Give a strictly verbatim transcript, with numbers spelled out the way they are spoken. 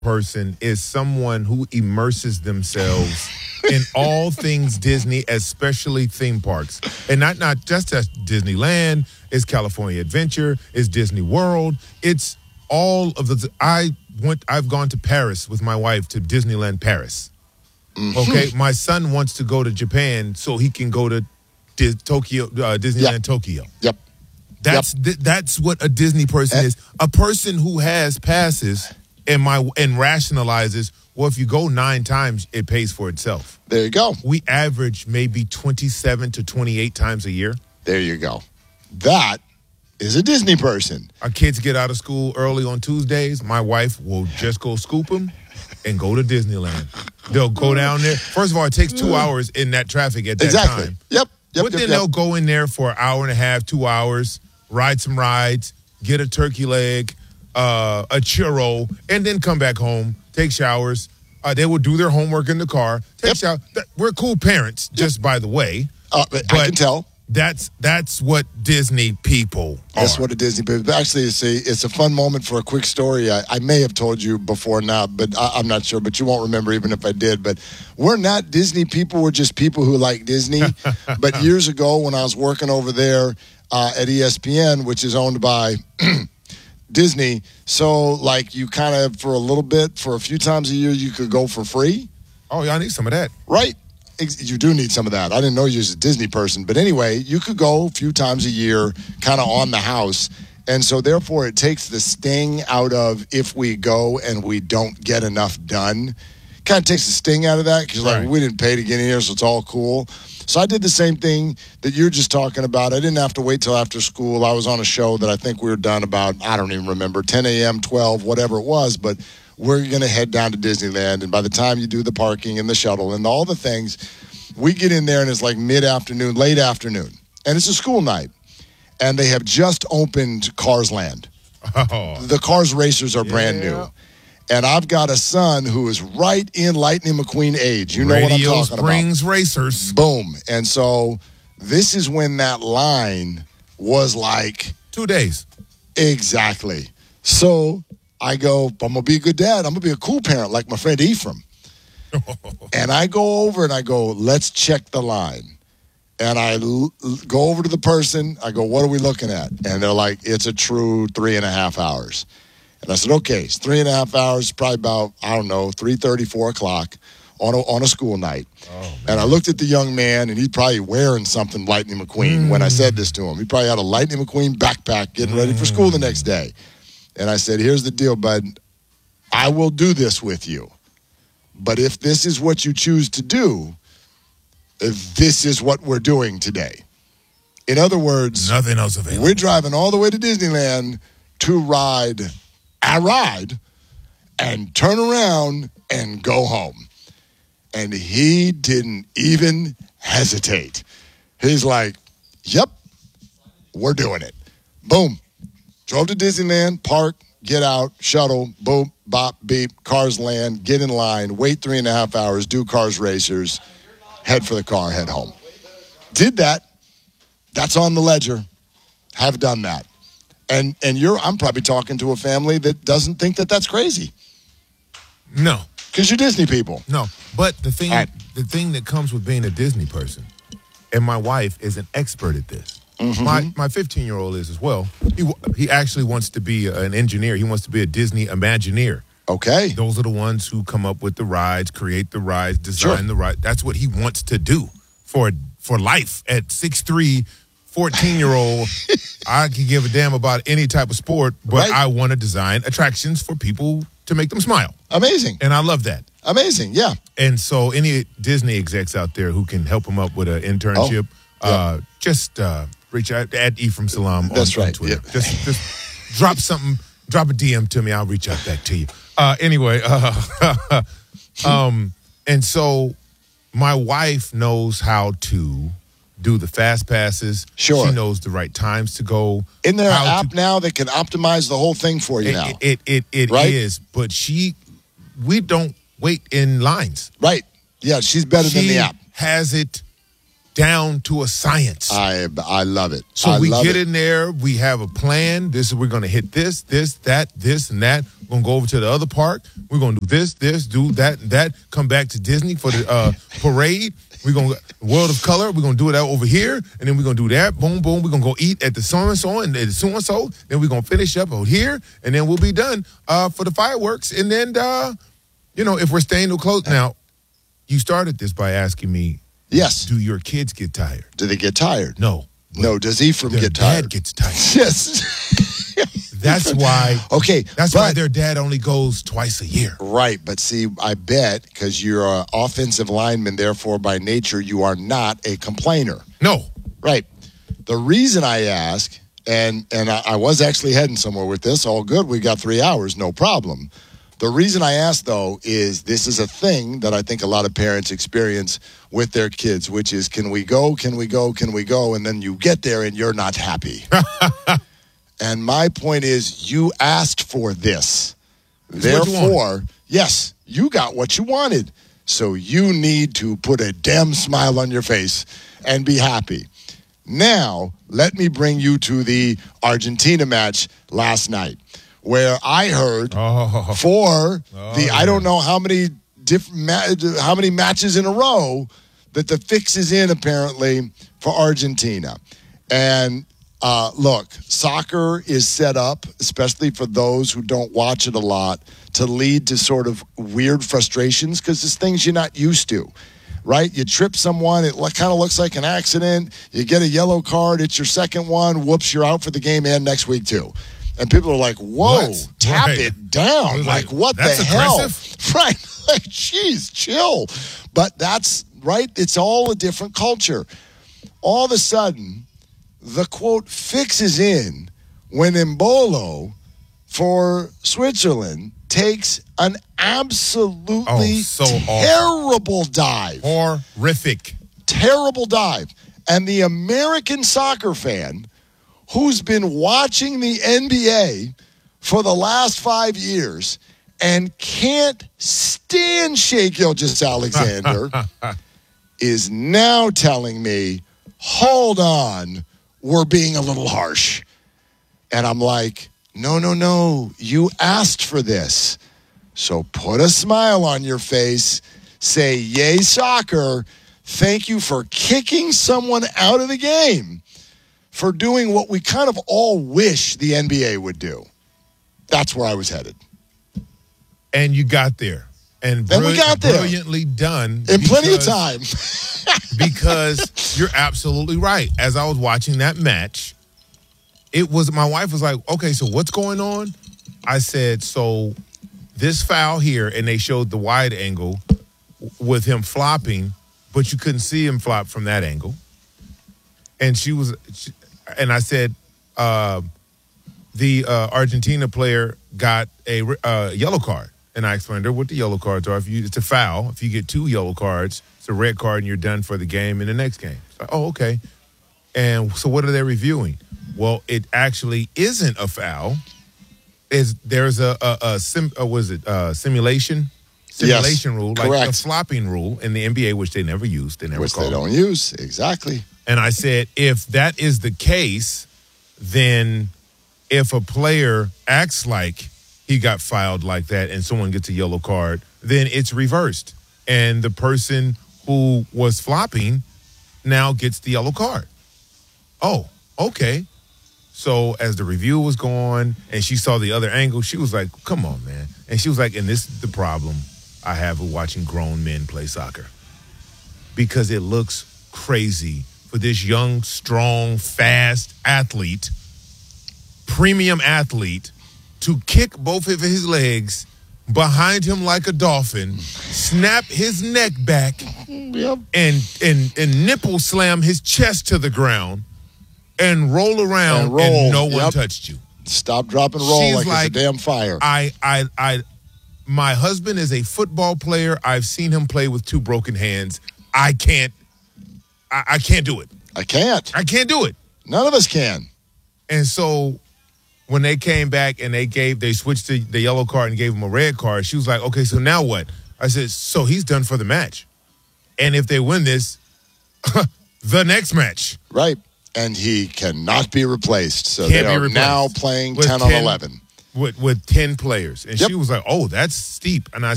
person is someone who immerses themselves in all things Disney, especially theme parks. And not, not just at Disneyland, it's California Adventure, it's Disney World. It's all of the I went I've gone to Paris with my wife to Disneyland Paris. Mm-hmm. Okay, my son wants to go to Japan so he can go to Dis- Tokyo uh, Disneyland yep. Tokyo. Yep. That's yep. th- that's what a Disney person and, is. A person who has passes and my and rationalizes, well, if you go nine times, it pays for itself. There you go. We average maybe twenty-seven to twenty-eight times a year. There you go. That is a Disney person. Our kids get out of school early on Tuesdays. My wife will just go scoop them and go to Disneyland. They'll go down there. First of all, it takes two hours in that traffic at that exactly. time. Yep. Yep. But yep, then yep. they'll go in there for an hour and a half, two hours, ride some rides, get a turkey leg, uh, a churro, and then come back home, take showers. Uh, they will do their homework in the car. Take yep. shower. We're cool parents, just yep. by the way. Uh, but I can tell. That's that's what Disney people are. That's what a Disney people. Actually, it's a it's a fun moment for a quick story. I, I may have told you before now, but I, I'm not sure. But you won't remember even if I did. But we're not Disney people. We're just people who like Disney. But years ago, when I was working over there uh, at E S P N, which is owned by Disney, so like you kind of for a little bit, for a few times a year, you could go for free. Oh, y'all need some of that, right? You do need some of that. I didn't know you was a Disney person. But anyway, you could go a few times a year kind of on the house. And so, therefore, it takes the sting out of if we go and we don't get enough done. Kind of takes the sting out of that because, like, right. we didn't pay to get in here, so it's all cool. So I did the same thing that you're just talking about. I didn't have to wait till after school. I was on a show that I think we were done about, I don't even remember, ten a.m., twelve, whatever it was. But we're going to head down to Disneyland, and by the time you do the parking and the shuttle and all the things, we get in there, and it's like mid-afternoon, late afternoon, and it's a school night, and they have just opened Cars Land. Oh. The Cars Racers are yeah. brand new, and I've got a son who is right in Lightning McQueen age. You know Radio what I'm talking about. Springs Racers. Boom. And so this is when that line was like... Two days. Exactly. So... I go, I'm going to be a good dad. I'm going to be a cool parent like my friend Ephraim. And I go over and I go, let's check the line. And I l- go over to the person. I go, what are we looking at? And they're like, it's a true three and a half hours. And I said, okay, it's three and a half hours, probably about, I don't know, three thirty, four o'clock on a, on a school night. Oh, and I looked at the young man, and he's probably wearing something Lightning McQueen mm. when I said this to him. He probably had a Lightning McQueen backpack getting mm. ready for school the next day. And I said, here's the deal, bud. I will do this with you. But if this is what you choose to do, this is what we're doing today. In other words, nothing else available. We're driving all the way to Disneyland to ride a ride and turn around and go home. And he didn't even hesitate. He's like, yep, we're doing it. Boom. Drove to Disneyland, park, get out, shuttle, boom, bop, beep, Cars Land, get in line, wait three and a half hours, do Cars Racers, head for the car, head home. Did that. That's on the ledger. Have done that. And and you're I'm probably talking to a family that doesn't think that that's crazy. No. Because you're Disney people. No. But the thing, right. the thing that comes with being a Disney person, and my wife is an expert at this. Mm-hmm. My my fifteen-year-old is as well. He he actually wants to be an engineer. He wants to be a Disney Imagineer. Okay. Those are the ones who come up with the rides, create the rides, design sure. the ride. That's what he wants to do for for life. At six three, fourteen-year-old, I can give a damn about any type of sport, but right. I want to design attractions for people to make them smile. Amazing. And I love that. Amazing, yeah. And so any Disney execs out there who can help him up with an internship, oh, yeah. uh, just... Uh, reach out at Ephraim Salam on, That's right. on Twitter. Yep. Just, just drop something, drop a D M to me. I'll reach out back to you. Uh, anyway, uh, um, and so my wife knows how to do the fast passes. Sure. She knows the right times to go. Isn't there an app to, now that can optimize the whole thing for you it, now? It it, it, it right? is, but she, we don't wait in lines. Right. Yeah, she's better she than the app. Has it down to a science. I I love it. So I we love get it. in there. We have a plan. This is we're going to hit this, this, that, this, and that. We're going to go over to the other park. We're going to do this, this, do that, and that. Come back to Disney for the uh, parade. We're going to World of Color. We're going to do it out over here. And then we're going to do that. Boom, boom. We're going to go eat at the so-and-so and at the so-and-so. Then we're going to finish up out here. And then we'll be done uh, for the fireworks. And then, uh, you know, if we're staying too close. Now, you started this by asking me, yes, do your kids get tired? Do they get tired? No. No, does Ephraim Their get tired? dad gets tired. Yes. That's why. Okay, That's but, why their dad only goes twice a year. Right, but see, I bet because you're an offensive lineman, therefore by nature you are not a complainer. No. Right. The reason I ask, and and I, I was actually heading somewhere with this. All good. We got three hours, no problem. The reason I ask, though, is this is a thing that I think a lot of parents experience with their kids, which is, can we go, can we go, can we go? And then you get there and you're not happy. And my point is, you asked for this. Therefore, yes, you got what you wanted. So you need to put a damn smile on your face and be happy. Now, let me bring you to the Argentina match last night, where I heard oh. for oh, the yeah. I don't know how many different ma- how many matches in a row that the fix is in apparently for Argentina. And uh, look, soccer is set up, especially for those who don't watch it a lot, to lead to sort of weird frustrations because it's things you're not used to. Right? You trip someone, it kind of looks like an accident. You get a yellow card, it's your second one. Whoops, you're out for the game and next week too. And people are like, whoa, What? tap Right. it down. Like, like, what the that's hell? aggressive? Right. Like, geez, chill. But that's, right, it's all a different culture. All of a sudden, the, quote, fix is in when Embolo for Switzerland takes an absolutely Oh, so terrible dive. Horrific. Terrible dive. And the American soccer fan who's been watching the N B A for the last five years and can't stand Shai Gilgeous-Alexander is now telling me, hold on, we're being a little harsh. And I'm like, no, no, no, you asked for this. So put a smile on your face, say, yay, soccer, thank you for kicking someone out of the game for doing what we kind of all wish the N B A would do. That's where I was headed. And you got there. And, and we got there. Brilliantly done. In because, plenty of time. Because you're absolutely right. As I was watching that match, it was, my wife was like, okay, so what's going on? I said, so this foul here, and they showed the wide angle with him flopping, but you couldn't see him flop from that angle. And she was, she, and I said, uh, the uh, Argentina player got a uh, yellow card. And I explained to her what the yellow cards are. If you, it's a foul. If you get two yellow cards, it's a red card and you're done for the game in the next game. So, oh, okay. And so what are they reviewing? Well, it actually isn't a foul. Is there's a a, a sim uh, was it uh, simulation simulation yes, rule, correct. like the flopping rule in the N B A, which they never used, they never which called. they don't use exactly. And I said, if that is the case, then if a player acts like he got fouled like that and someone gets a yellow card, then it's reversed, and the person who was flopping now gets the yellow card. Oh, okay. So as the review was going and she saw the other angle, she was like, come on, man. And she was like, and this is the problem I have with watching grown men play soccer. Because it looks crazy for this young, strong, fast athlete, premium athlete, to kick both of his legs behind him like a dolphin, snap his neck back, Yep. and, and, and nipple slam his chest to the ground, and roll around, and, roll. and no one Yep. touched you. Stop, drop, and roll She's like, like, it's a damn fire. I, I, I, my husband is a football player. I've seen him play with two broken hands. I can't, I, I can't do it. I can't. I can't do it. None of us can. And so when they came back and they gave, they switched the, the yellow card and gave him a red card, she was like, okay, so now what? I said, so he's done for the match. And if they win this, the next match. Right. And he cannot be replaced. So Can't they be are replaced. now playing With ten on Ken- eleven. with with ten players, and Yep. she was like, "Oh, that's steep," and I